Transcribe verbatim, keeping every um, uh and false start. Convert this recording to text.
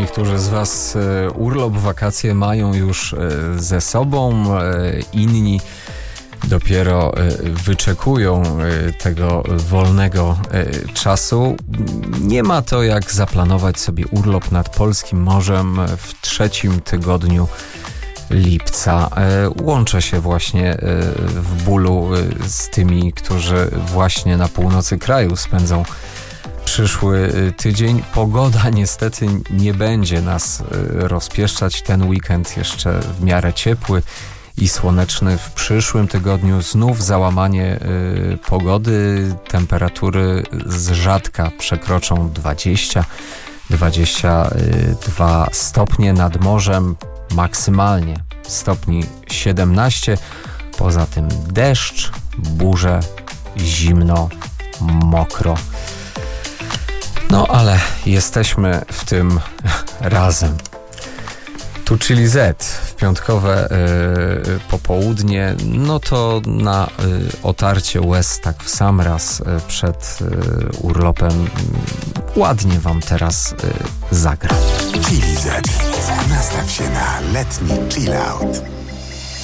niektórzy z Was urlop, wakacje mają już ze sobą, inni dopiero wyczekują tego wolnego czasu. Nie ma to jak zaplanować sobie urlop nad polskim morzem w trzecim tygodniu lipca. Łączę się właśnie w bólu z tymi, którzy właśnie na północy kraju spędzą przyszły tydzień. Pogoda niestety nie będzie nas rozpieszczać. Ten weekend jeszcze w miarę ciepły i słoneczny. W przyszłym tygodniu znów załamanie y, pogody. Temperatury z rzadka przekroczą dwadzieścia do dwudziestu dwóch stopnie, nad morzem maksymalnie stopni siedemnaście. Poza tym deszcz, burze, zimno, mokro. No ale jesteśmy w tym razem. Tu Chili Z w piątkowe y, popołudnie, no to na y, otarcie łez tak w sam raz y, przed y, urlopem y, ładnie wam teraz y, zagram. Chili Z. Nastaw się na letni chill out.